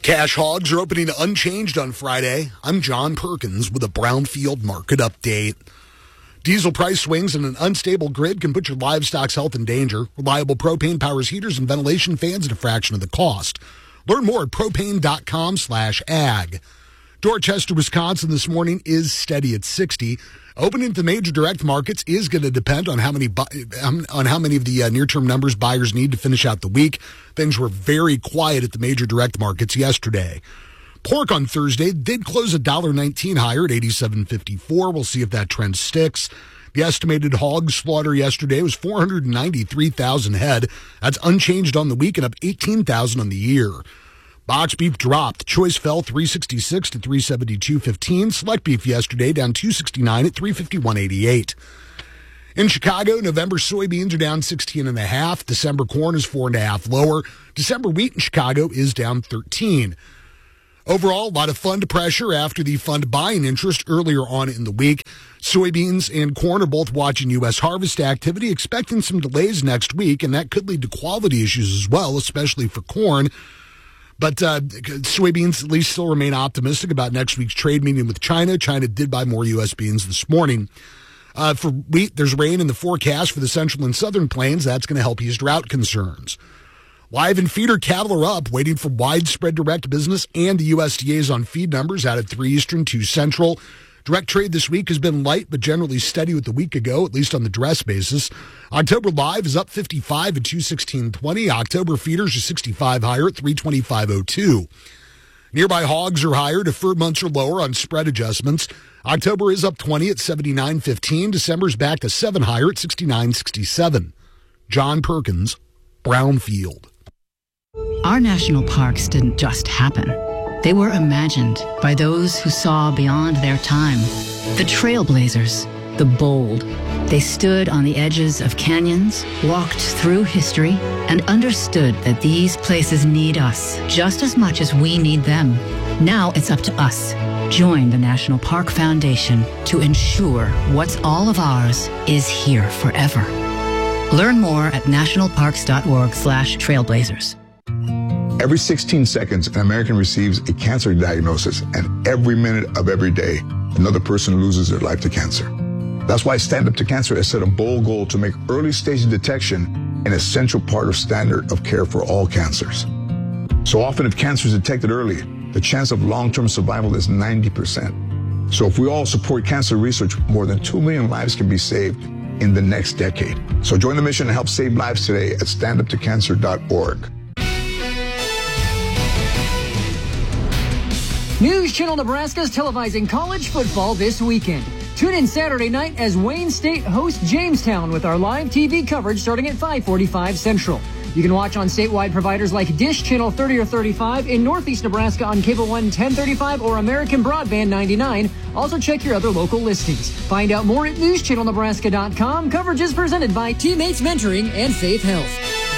Cash hogs are opening unchanged on Friday. I'm John Perkins with a Brownfield market update. Diesel price swings and an unstable grid can put your livestock's health in danger. Reliable propane powers heaters and ventilation fans at a fraction of the cost. Learn more at propane.com/ag. Dorchester, Wisconsin this morning is steady at 60. Opening to major direct markets is going to depend on how many of the near-term numbers buyers need to finish out the week. Things were very quiet at the major direct markets yesterday. Pork on Thursday did close $1.19 higher at $87.54. We'll see if that trend sticks. The estimated hog slaughter yesterday was 493,000 head. That's unchanged on the week and up 18,000 on the year. Box beef dropped. Choice fell $3.66 to $3.72.15. Select beef yesterday down $2.69 at $3.51.88. In Chicago, November soybeans are down 16.5. December corn is 4.5 lower. December wheat in Chicago is down 13. Overall, a lot of fund pressure after the fund buying interest earlier on in the week. Soybeans and corn are both watching U.S. harvest activity, expecting some delays next week, and that could lead to quality issues as well, especially for corn. But soybeans at least still remain optimistic about next week's trade meeting with China. China did buy more U.S. beans this morning. For wheat, there's rain in the forecast for the central and southern plains. That's going to help ease drought concerns. Live and feeder cattle are up, waiting for widespread direct business and the USDA's on feed numbers out at 3 Eastern, 2 Central. Direct trade this week has been light, but generally steady with the week ago, at least on the dress basis. October live is up 55 at 216.20. October feeders are 65 higher at 325.02. Nearby hogs are higher. Deferred months are lower on spread adjustments. October is up 20 at 79.15. December's back to 7 higher at 69.67. John Perkins, Brownfield. Our national parks didn't just happen. They were imagined by those who saw beyond their time. The trailblazers, the bold. They stood on the edges of canyons, walked through history, and understood that these places need us just as much as we need them. Now it's up to us. Join the National Park Foundation to ensure what's all of ours is here forever. Learn more at nationalparks.org/trailblazers. Every 16 seconds, an American receives a cancer diagnosis, and every minute of every day, another person loses their life to cancer. That's why Stand Up to Cancer has set a bold goal to make early stage detection an essential part of standard of care for all cancers. So often, if cancer is detected early, the chance of long-term survival is 90%. So if we all support cancer research, more than 2 million lives can be saved in the next decade. So join the mission to help save lives today at standuptocancer.org. News Channel Nebraska is televising college football this weekend. Tune in Saturday night as Wayne State hosts Jamestown with our live TV coverage starting at 5:45 Central. You can watch on statewide providers like Dish Channel 30 or 35 in Northeast Nebraska on Cable One 1035 or American Broadband 99. Also check your other local listings. Find out more at newschannelnebraska.com. Coverage is presented by Teammates Mentoring and Faith Health.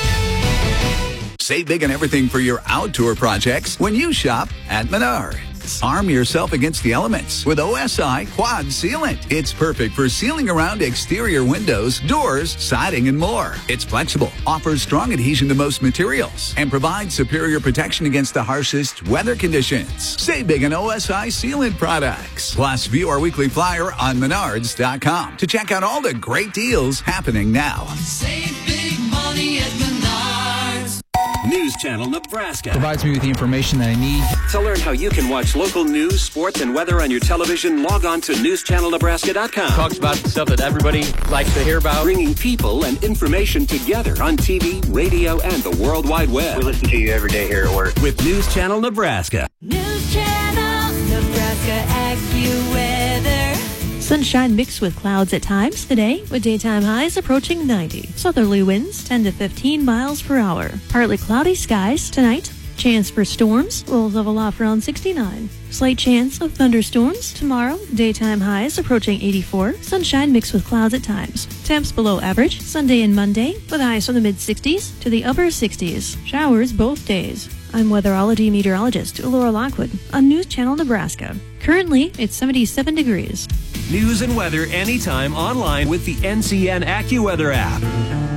Save big on everything for your outdoor projects when you shop at Menards. Arm yourself against the elements with OSI Quad Sealant. It's perfect for sealing around exterior windows, doors, siding, and more. It's flexible, offers strong adhesion to most materials, and provides superior protection against the harshest weather conditions. Save big on OSI Sealant products. Plus, view our weekly flyer on Menards.com to check out all the great deals happening now. Save big money at Menards. News Channel Nebraska provides me with the information that I need. To learn how you can watch local news, sports, and weather on your television, log on to newschannelnebraska.com. Talks about stuff that everybody likes to hear about. Bringing people and information together on TV, radio, and the World Wide Web. We listen to you every day here at work. With News Channel Nebraska. News Channel Nebraska AccuWeather. Sunshine mixed with clouds at times today, with daytime highs approaching 90. Southerly winds 10 to 15 miles per hour. Partly cloudy skies tonight. Chance for storms will level off around 69. Slight chance of thunderstorms tomorrow. Daytime highs approaching 84. Sunshine mixed with clouds at times. Temps below average Sunday and Monday, with highs from the mid-60s to the upper 60s. Showers both days. I'm weatherology meteorologist Laura Lockwood on News Channel Nebraska. Currently, it's 77 degrees. News and weather anytime online with the NCN AccuWeather app.